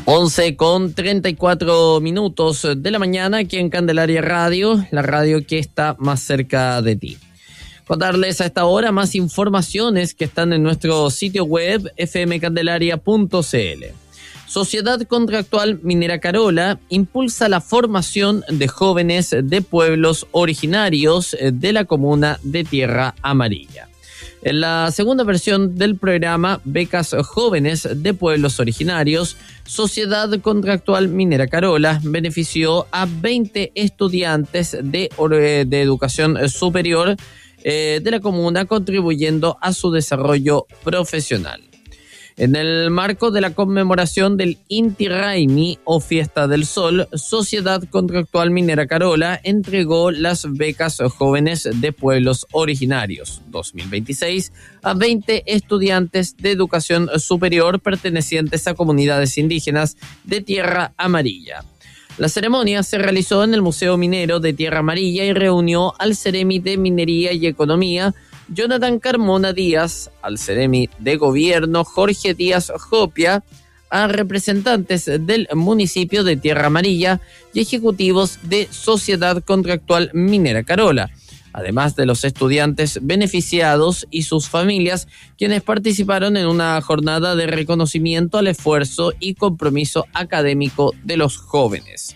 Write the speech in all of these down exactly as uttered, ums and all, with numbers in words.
once con treinta y cuatro minutos de la mañana aquí en Candelaria Radio, la radio que está más cerca de ti. Contarles a esta hora más informaciones que están en nuestro sitio web f m candelaria punto c l. Sociedad Contractual Minera Carola impulsa la formación de jóvenes de pueblos originarios de la comuna de Tierra Amarilla. En la segunda versión del programa Becas Jóvenes de Pueblos Originarios, Sociedad Contractual Minera Carola benefició a veinte estudiantes de, de educación superior eh, de la comuna, contribuyendo a su desarrollo profesional. En el marco de la conmemoración del Inti Raymi o Fiesta del Sol, Sociedad Contractual Minera Carola entregó las becas Jóvenes de Pueblos Originarios dos mil veintiséis a veinte estudiantes de educación superior pertenecientes a comunidades indígenas de Tierra Amarilla. La ceremonia se realizó en el Museo Minero de Tierra Amarilla y reunió al Ceremi de Minería y Economía, Jonathan Carmona Díaz, al Ceremi de Gobierno Jorge Díaz Jopia, a representantes del municipio de Tierra Amarilla y ejecutivos de Sociedad Contractual Minera Carola, además de los estudiantes beneficiados y sus familias, quienes participaron en una jornada de reconocimiento al esfuerzo y compromiso académico de los jóvenes.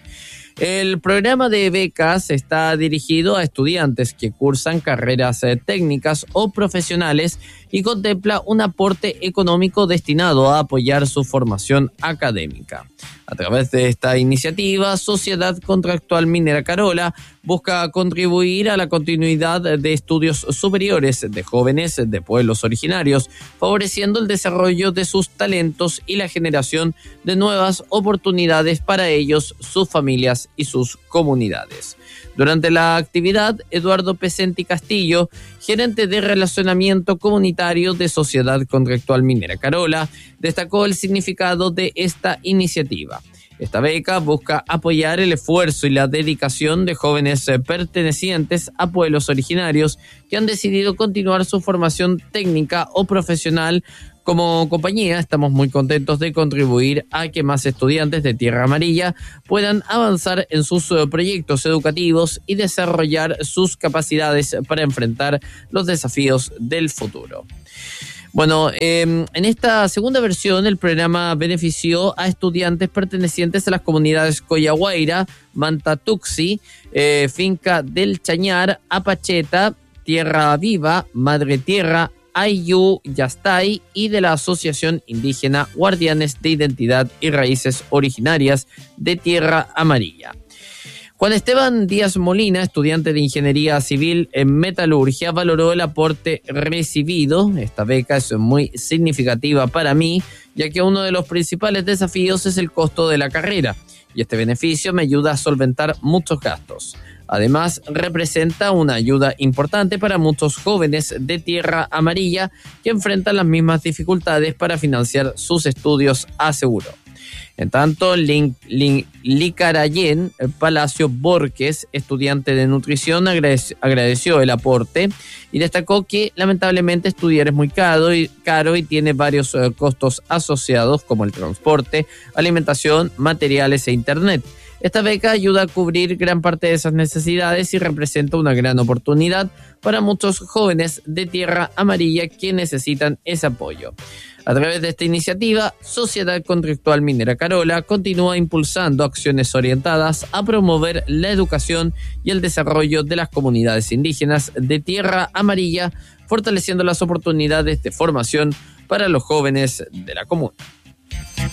El programa de becas está dirigido a estudiantes que cursan carreras eh, técnicas o profesionales y contempla un aporte económico destinado a apoyar su formación académica. A través de esta iniciativa, Sociedad Contractual Minera Carola busca contribuir a la continuidad de estudios superiores de jóvenes de pueblos originarios, favoreciendo el desarrollo de sus talentos y la generación de nuevas oportunidades para ellos, sus familias y sus comunidades. Durante la actividad, Eduardo Pesenti Castillo, gerente de Relacionamiento Comunitario de Sociedad Contractual Minera Carola, destacó el significado de esta iniciativa. Esta beca busca apoyar el esfuerzo y la dedicación de jóvenes pertenecientes a pueblos originarios que han decidido continuar su formación técnica o profesional. Como compañía, estamos muy contentos de contribuir a que más estudiantes de Tierra Amarilla puedan avanzar en sus proyectos educativos y desarrollar sus capacidades para enfrentar los desafíos del futuro. Bueno, eh, en esta segunda versión el programa benefició a estudiantes pertenecientes a las comunidades Coyahuayra, Mantatuxi, eh, Finca del Chañar, Apacheta, Tierra Viva, Madre Tierra, Ayllu, Yastay y de la Asociación Indígena Guardianes de Identidad y Raíces Originarias de Tierra Amarilla. Juan Esteban Díaz Molina, estudiante de Ingeniería Civil en Metalurgia, valoró el aporte recibido. Esta beca es muy significativa para mí, ya que uno de los principales desafíos es el costo de la carrera, y este beneficio me ayuda a solventar muchos gastos. Además, representa una ayuda importante para muchos jóvenes de Tierra Amarilla que enfrentan las mismas dificultades para financiar sus estudios, aseguró. En tanto, Lin, Lin, Licarayen Palacio Borges, estudiante de nutrición, agradeció, agradeció el aporte y destacó que lamentablemente estudiar es muy caro y, caro y tiene varios uh, costos asociados como el transporte, alimentación, materiales e internet. Esta beca ayuda a cubrir gran parte de esas necesidades y representa una gran oportunidad para muchos jóvenes de Tierra Amarilla que necesitan ese apoyo. A través de esta iniciativa, Sociedad Contractual Minera Carola continúa impulsando acciones orientadas a promover la educación y el desarrollo de las comunidades indígenas de Tierra Amarilla, fortaleciendo las oportunidades de formación para los jóvenes de la comuna.